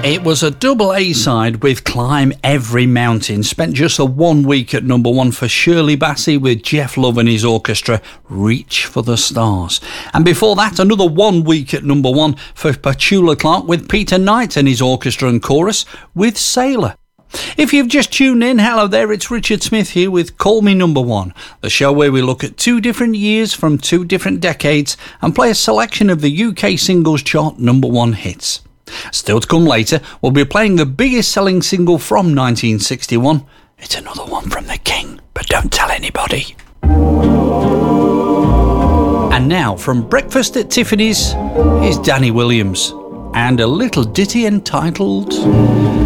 It was a double A-side with Climb Every Mountain. Spent just a 1 week at number one for Shirley Bassey with Jeff Love and his orchestra, Reach for the Stars. And before that, another 1 week at number one for Petula Clark with Peter Knight and his orchestra and chorus with Sailor. If you've just tuned in, hello there, it's Richard Smith here with Call Me Number One, the show where we look at 2 different years from 2 different decades and play a selection of the UK singles chart number one hits. Still to come later, we'll be playing the biggest selling single from 1961. It's another one from the King, but don't tell anybody. And now, from Breakfast at Tiffany's, here's Danny Williams and a little ditty entitled